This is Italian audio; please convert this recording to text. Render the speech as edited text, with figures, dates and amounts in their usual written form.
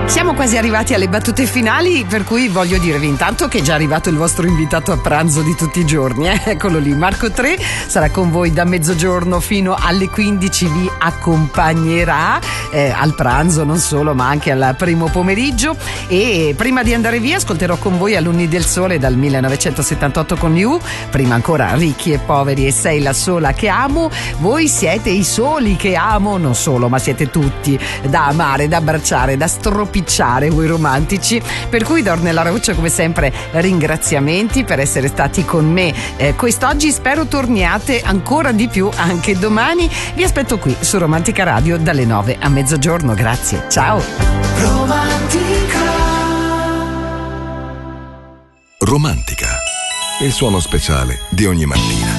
Siamo quasi arrivati alle battute finali, per cui voglio dirvi intanto che è già arrivato il vostro invitato a pranzo di tutti i giorni, eccolo lì, Marco Tre sarà con voi da mezzogiorno fino alle 15, vi accompagnerà al pranzo, non solo ma anche al primo pomeriggio. E prima di andare via ascolterò con voi Alunni del Sole dal 1978 con You, prima ancora Ricchi e Poveri e Sei la sola che amo. Voi siete i soli che amo, non solo ma siete tutti da amare, da abbracciare, da stropicciare voi romantici, per cui da Ornella Roccia come sempre ringraziamenti per essere stati con me quest'oggi, spero torniate ancora di più anche domani. Vi aspetto qui su Romantica Radio dalle 9 a mezzogiorno, grazie, ciao. Romantica, il suono speciale di ogni mattina.